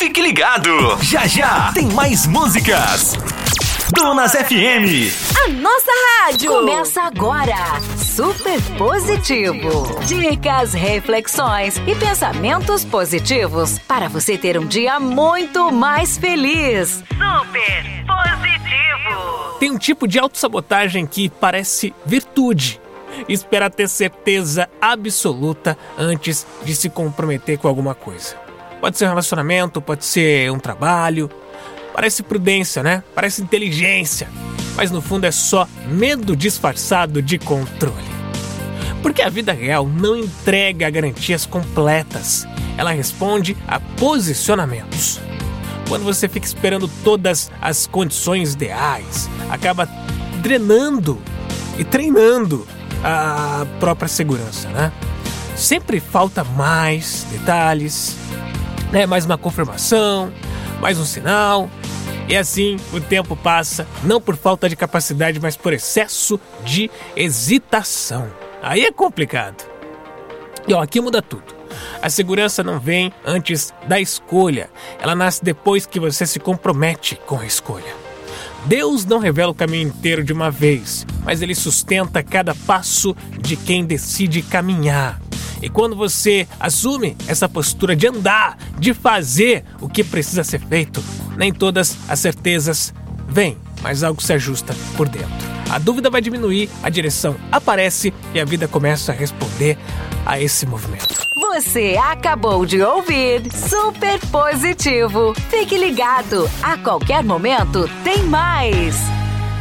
Fique ligado, já já tem mais músicas. Donas FM. A nossa rádio começa agora. Super positivo. Dicas, reflexões e pensamentos positivos para você ter um dia muito mais feliz. Super positivo. Tem um tipo de autossabotagem que parece virtude. Esperar ter certeza absoluta antes de se comprometer com alguma coisa. Pode ser um relacionamento, pode ser um trabalho. Parece prudência, né? Parece inteligência. Mas no fundo é só medo disfarçado de controle. Porque a vida real não entrega garantias completas. Ela responde a posicionamentos. Quando você fica esperando todas as condições ideais, acaba drenando e treinando a própria segurança, né? Sempre falta mais detalhes, né? Mais uma confirmação, mais um sinal. E assim o tempo passa, não por falta de capacidade, mas por excesso de hesitação. Aí é complicado. E aqui muda tudo. A segurança não vem antes da escolha. Ela nasce depois que você se compromete com a escolha. Deus não revela o caminho inteiro de uma vez, mas Ele sustenta cada passo de quem decide caminhar. E quando você assume essa postura de andar, de fazer o que precisa ser feito, nem todas as certezas vêm, mas algo se ajusta por dentro. A dúvida vai diminuir, a direção aparece e a vida começa a responder a esse movimento. Você acabou de ouvir Super Positivo. Fique ligado, a qualquer momento tem mais.